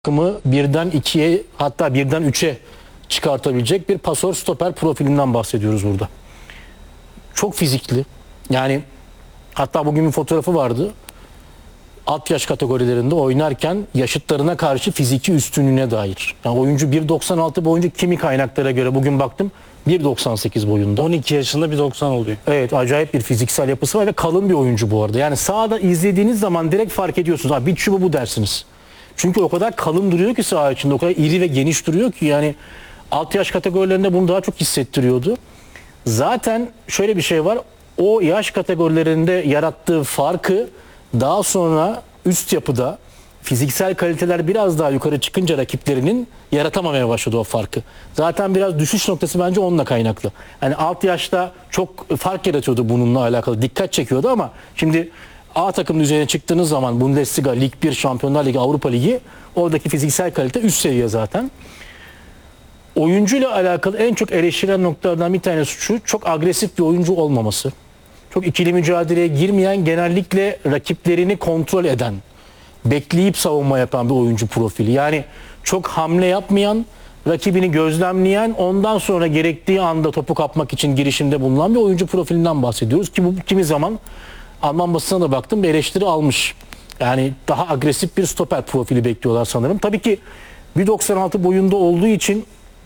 takımı birden ikiye, hatta birden üçe çıkartabilecek bir pasör stoper profilinden bahsediyoruz burada. Çok fizikli. Yani hatta bugün bir fotoğrafı vardı. Alt yaş kategorilerinde oynarken yaşıtlarına karşı fiziki üstünlüğüne dair. Yani oyuncu 1.96 boyunca kimi kaynaklara göre bugün baktım 1.98 boyunda. 12 yaşında 1.90 oluyor. Evet, acayip bir fiziksel yapısı var ve kalın bir oyuncu bu arada. Yani sahada izlediğiniz zaman direkt fark ediyorsunuz. Abi bir bu dersiniz. Çünkü o kadar kalın duruyor ki saha içinde, o kadar iri ve geniş duruyor ki yani alt yaş kategorilerinde bunu daha çok hissettiriyordu. Zaten şöyle bir şey var. O yaş kategorilerinde yarattığı farkı daha sonra üst yapıda fiziksel kaliteler biraz daha yukarı çıkınca rakiplerinin yaratamamaya başladı o farkı. Zaten biraz düşüş noktası bence onunla kaynaklı. Yani alt yaşta çok fark yaratıyordu bununla alakalı. Dikkat çekiyordu ama şimdi A takım düzeyine çıktığınız zaman Bundesliga, Lig 1, Şampiyonlar Ligi, Avrupa Ligi, oradaki fiziksel kalite üst seviye zaten. Oyuncuyla alakalı en çok eleştirilen noktalardan bir tanesi şu: çok agresif bir oyuncu olmaması. Çok ikili mücadeleye girmeyen, genellikle rakiplerini kontrol eden, bekleyip savunma yapan bir oyuncu profili. Yani çok hamle yapmayan, rakibini gözlemleyen, ondan sonra gerektiği anda topu kapmak için girişimde bulunan bir oyuncu profilinden bahsediyoruz. Ki bu kimi zaman Alman basına da baktım, bir eleştiri almış. Yani daha agresif bir stoper profili bekliyorlar sanırım. Tabii ki 1.96 boyunda olduğu için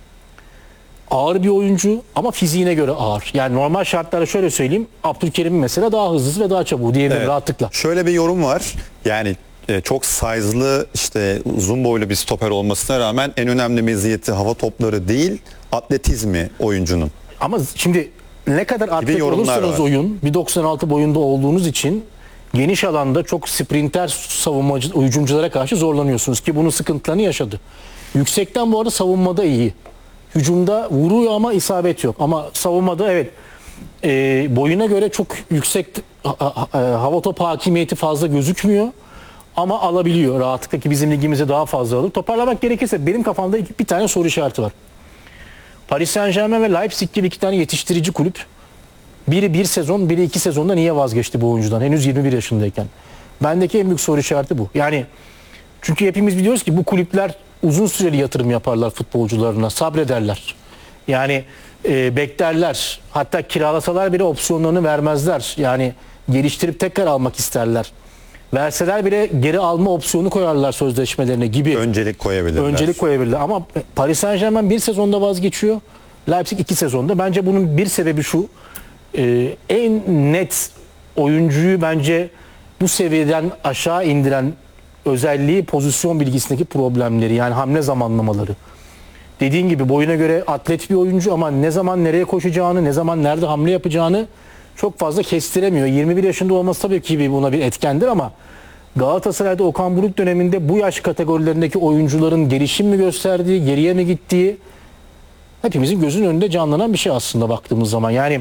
ağır bir oyuncu ama fiziğine göre ağır. Yani normal şartlarda şöyle söyleyeyim, Abdülkerim mesela daha hızlı ve daha çabuk diyebilirim rahatlıkla. Şöyle bir yorum var. Yani çok size'lı, işte uzun boylu bir stoper olmasına rağmen en önemli meziyeti hava topları değil, atletizmi oyuncunun. Ama şimdi ne kadar atlet olursanız oyun, 1.96 boyunda olduğunuz için geniş alanda çok sprinter savunmacı hücumculara karşı zorlanıyorsunuz ki bunun sıkıntılarını yaşadı. Yüksekten bu arada savunmada iyi. Hücumda vuruyor ama isabet yok. Ama savunmada evet, boyuna göre çok yüksek hava top hakimiyeti fazla gözükmüyor. Ama alabiliyor rahatlıkla, ki bizim ligimizde daha fazla alır. Toparlamak gerekirse benim kafamda bir tane soru işareti var. Paris Saint-Germain ve Leipzig gibi iki tane yetiştirici kulüp, biri bir sezon, biri 2 sezonda niye vazgeçti bu oyuncudan henüz 21 yaşındayken? Bendeki en büyük soru işareti bu. Yani çünkü hepimiz biliyoruz ki bu kulüpler uzun süreli yatırım yaparlar futbolcularına, sabrederler. Yani beklerler. Hatta kiralasalar bile opsiyonlarını vermezler. Yani geliştirip tekrar almak isterler. Verseler bile geri alma opsiyonu koyarlar sözleşmelerine gibi. Öncelik koyabilirler. Öncelik koyabilirler. Ama Paris Saint-Germain bir sezonda vazgeçiyor. Leipzig 2 sezonda. Bence bunun bir sebebi şu: en net oyuncuyu bence bu seviyeden aşağı indiren özelliği pozisyon bilgisindeki problemleri, yani hamle zamanlamaları. Dediğin gibi boyuna göre atlet bir oyuncu ama ne zaman nereye koşacağını, ne zaman nerede hamle yapacağını çok fazla kestiremiyor. 21 yaşında olması tabii ki buna bir etkendir ama Galatasaray'da Okan Buruk döneminde bu yaş kategorilerindeki oyuncuların gelişim mi gösterdiği, geriye mi gittiği hepimizin gözünün önünde canlanan bir şey aslında baktığımız zaman. Yani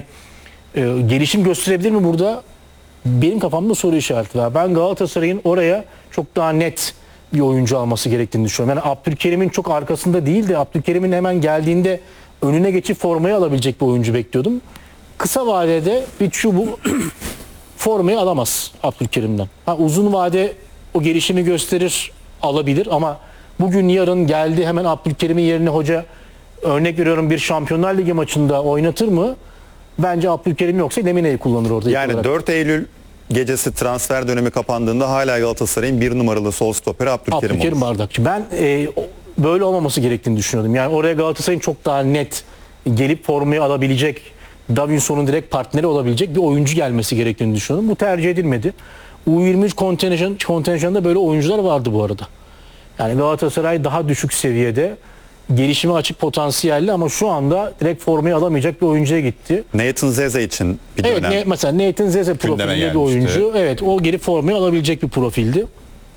gelişim gösterebilir mi burada? Benim kafamda soru işareti var. Ben Galatasaray'ın oraya çok daha net bir oyuncu alması gerektiğini düşünüyorum. Yani Abdülkerim'in çok arkasında değil de Abdülkerim'in hemen geldiğinde önüne geçip formayı alabilecek bir oyuncu bekliyordum. Kısa vadede bir bu formayı alamaz Abdülkerim'den. Uzun vade o gelişimi gösterir, alabilir ama bugün yarın geldi hemen Abdülkerim'in yerine hoca, örnek veriyorum, bir Şampiyonlar Ligi maçında oynatır mı? Bence Abdülkerim yoksa Lemine'yi kullanır orada. Yani 4 Eylül gecesi transfer dönemi kapandığında hala Galatasaray'ın bir numaralı sol stoperi Abdülkerim olur. Bardakçı. Ben böyle olmaması gerektiğini düşünüyordum. Yani oraya Galatasaray'ın çok daha net gelip formayı alabilecek, Davinson'un direkt partneri olabilecek bir oyuncu gelmesi gerektiğini düşünüyordum. Bu tercih edilmedi. U23 kontenjanında böyle oyuncular vardı bu arada. Yani Galatasaray daha düşük seviyede, gelişime açık potansiyelli ama şu anda direkt formayı alamayacak bir oyuncuya gitti. Nathan Zeze için bir dönem. Evet, mesela Nathan Zeze profilinde bir oyuncu. Evet, o gelip formayı alabilecek bir profildi.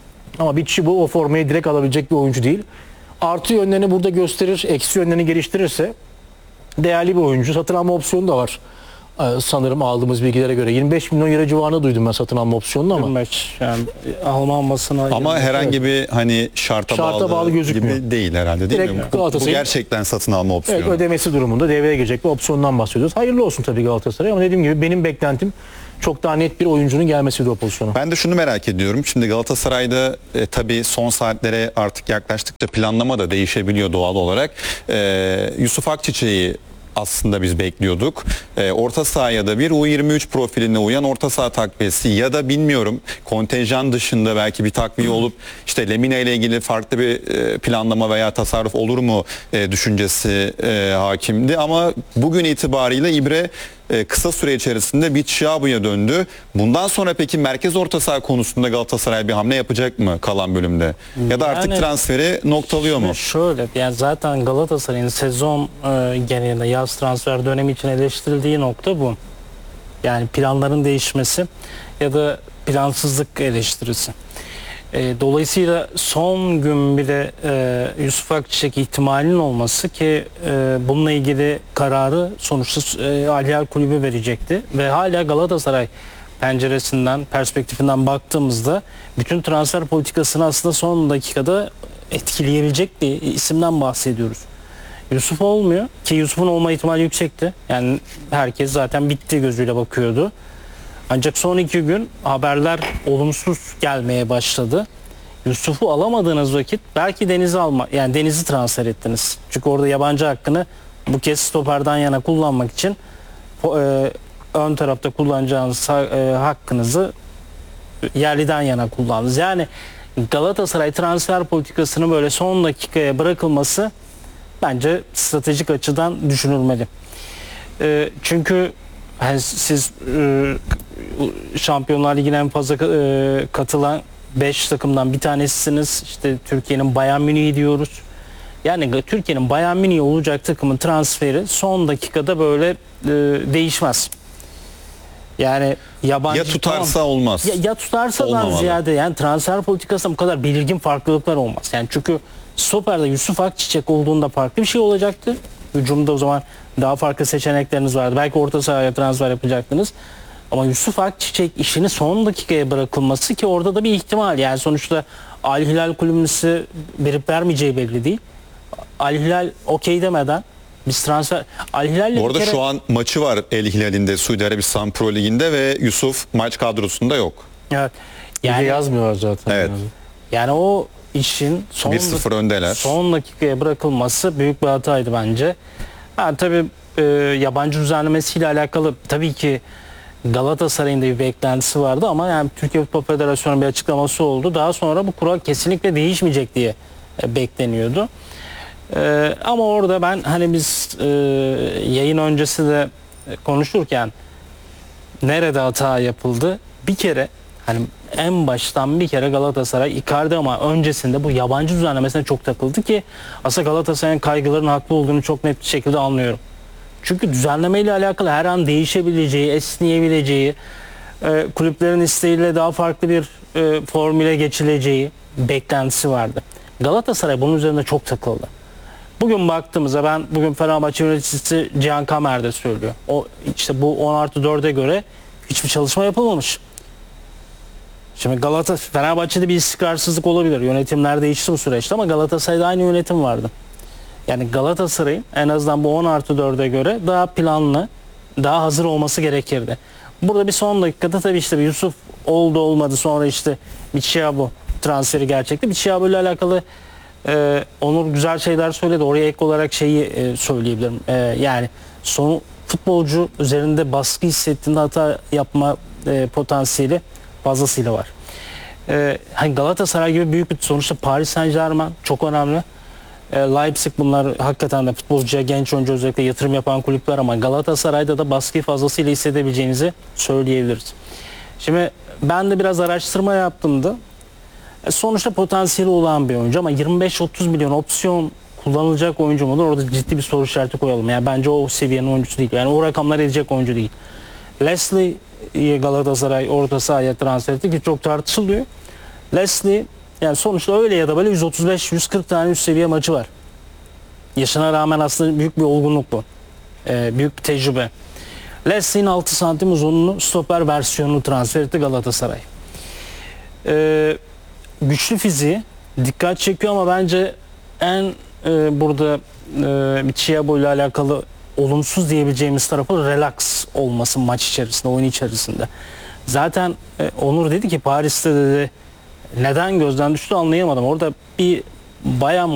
Ama bu o formayı direkt alabilecek bir oyuncu değil. Artı yönlerini burada gösterir, eksi yönlerini geliştirirse değerli bir oyuncu. Satın alma opsiyonu da var. Sanırım aldığımız bilgilere göre 25 milyon euro civarında duydum ben satın alma opsiyonunu ama. Yani Alman basına. Ama herhangi bir hani şarta bağlı gibi değil herhalde, değil mi? Bu gerçekten satın alma opsiyonu. Evet, ödemesi durumunda devreye girecek bir opsiyondan bahsediyoruz. Hayırlı olsun tabii Galatasaray ama dediğim gibi benim beklentim çok daha net bir oyuncunun gelmesiydi o pozisyona. Ben de şunu merak ediyorum. Şimdi Galatasaray'da tabii son saatlere artık yaklaştıkça planlama da değişebiliyor doğal olarak. Yusuf Akçiçek'i aslında biz bekliyorduk. Orta sahaya da bir U23 profiline uyan orta saha takviyesi ya da bilmiyorum kontenjan dışında belki bir takviye olup işte Lemina ile ilgili farklı bir planlama veya tasarruf olur mu düşüncesi hakimdi. Ama bugün itibariyle İbre kısa süre içerisinde bir Thiago'ya döndü. Bundan sonra peki merkez orta saha konusunda Galatasaray bir hamle yapacak mı kalan bölümde? Ya da artık Yani transferi noktalıyor mu? Şöyle, yani zaten Galatasaray'ın sezon genelinde yaz transfer dönemi için eleştirildiği nokta bu. Yani planların değişmesi ya da plansızlık eleştirisi. Dolayısıyla son gün bile Yusuf Akçiçek ihtimalinin olması ki bununla ilgili kararı sonuçta Al Hilal Kulübü verecekti ve hala Galatasaray penceresinden, perspektifinden baktığımızda bütün transfer politikasını aslında son dakikada etkileyebilecek bir isimden bahsediyoruz. Yusuf olmuyor ki Yusuf'un olma ihtimali yüksekti. Yani herkes zaten bitti gözüyle bakıyordu. Ancak son 2 gün haberler olumsuz gelmeye başladı. Yusuf'u alamadığınız vakit belki Deniz'i transfer ettiniz. Çünkü orada yabancı hakkını bu kez stoperden yana kullanmak için ön tarafta kullanacağınız hakkınızı yerliden yana kullandınız. Yani Galatasaray transfer politikasını böyle son dakikaya bırakılması bence stratejik açıdan düşünülmeli. Çünkü siz Şampiyonlar Ligi'ne en fazla katılan 5 takımdan bir tanesisiniz. İşte Türkiye'nin Bayern Münih'i diyoruz. Yani Türkiye'nin Bayern Münih'i olacak takımın transferi son dakikada böyle değişmez. Yani yabancı Ya tutarsa olmaz. Ya tutarsa Olmamalı. ziyade yani transfer politikasında bu kadar belirgin farklılıklar olmaz. Yani çünkü stoperde Yusuf Akçiçek olduğunda farklı bir şey olacaktı. Hücumda o zaman daha farklı seçenekleriniz vardı. Belki orta sahaya transfer yapacaktınız. Ama Yusuf Akçiçek işini son dakikaya bırakılması ki orada da bir ihtimal. Yani sonuçta Al Hilal kulübüsü verip vermeyeceği belli değil. Al Hilal okey demeden biz transfer... Al Hilal'le Bu arada şu an maçı var El Hilal'in de Suudi Arabistan Pro Ligi'nde ve Yusuf maç kadrosunda yok. Evet. Yani Yani, yazmıyorlar zaten. Evet. yani o işin 1-0 öndeler. son dakikaya bırakılması büyük bir hataydı bence. Tabii yabancı düzenlemesiyle alakalı tabii ki Galatasaray'ın da bir beklentisi vardı ama yani Türkiye Futbol Federasyonu'nun bir açıklaması oldu. Daha sonra bu kural kesinlikle değişmeyecek diye bekleniyordu. Ama orada ben hani biz yayın öncesi de konuşurken nerede hata yapıldı? Bir kere hani en baştan bir kere Galatasaray Icardi ama öncesinde bu yabancı düzenlemesine çok takıldı ki aslında Galatasaray'ın kaygılarının haklı olduğunu çok net bir şekilde anlıyorum. Çünkü düzenlemeyle alakalı her an değişebileceği, esneyebileceği, kulüplerin isteğiyle daha farklı bir formüle geçileceği beklentisi vardı. Galatasaray bunun üzerinde çok takıldı. Bugün baktığımızda bugün Fenerbahçe yöneticisi Cihan Kamer de söylüyor. O işte bu 10+4'e göre hiçbir çalışma yapılmamış. Şimdi Fenerbahçe'de bir istikrarsızlık olabilir. Yönetimler değişti bu süreçte ama Galatasaray'da aynı yönetim vardı. Yani Galatasaray'ın en azından bu 10+4'e göre daha planlı, daha hazır olması gerekirdi. Burada bir son dakikada tabii işte Yusuf oldu olmadı sonra işte bir Thiago transferi gerçekti. Bir Thiago ile alakalı Onur güzel şeyler söyledi. Oraya ek olarak şeyi söyleyebilirim. Yani futbolcu üzerinde baskı hissettiğinde hata yapma potansiyeli fazlasıyla var. Hani Galatasaray gibi büyük bir sonuçta Paris Saint-Germain çok önemli. Leipzig bunlar hakikaten de futbolcuya, genç oyuncu özellikle yatırım yapan kulüpler ama Galatasaray'da da baskıyı fazlasıyla hissedebileceğinizi söyleyebiliriz. Şimdi ben de biraz araştırma yaptımdı. Sonuçta potansiyeli olan bir oyuncu ama 25-30 milyon opsiyon kullanılacak oyuncu mudur? Orada ciddi bir soru işareti koyalım. Yani bence o seviyenin oyuncusu değil. Yani o rakamlar edecek oyuncu değil. Leslie'yi Galatasaray orta sahaya transfer etti ki çok tartışılıyor. Leslie yani sonuçta öyle ya da böyle 135-140 tane üst seviye maçı var. Yaşına rağmen aslında büyük bir olgunluk bu. Büyük bir tecrübe. Leslie'nin 6 santim uzunluğu stoper versiyonunu transfer etti Galatasaray. Güçlü fiziği dikkat çekiyor ama bence en burada bir Thiago ile alakalı olumsuz diyebileceğimiz tarafı relax olması maç içerisinde, oyun içerisinde. Zaten Onur dedi ki Paris'te dedi neden gözden düştü anlayamadım. Orada bir bayağı